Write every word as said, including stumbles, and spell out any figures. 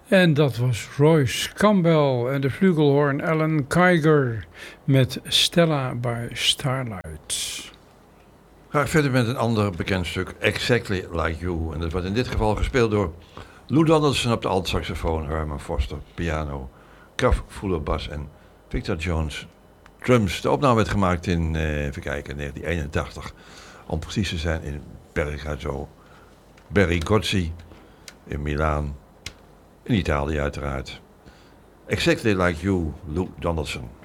En dat was Royce Campbell en de flugelhorn Alan Kiger met Stella by Starlight. Ga verder met een ander bekend stuk, Exactly Like You. En dat wordt in dit geval gespeeld door Lou Donaldson op de altsaxofoon, Herman Foster piano, Kraft Fuller bas en Victor Jones drums. De opname werd gemaakt in, eh, even kijken, negentien eenentachtig. Om precies te zijn in Bergamo, Berrigozzi, in Milaan, in Italië uiteraard. Exactly Like You, Lou Donaldson.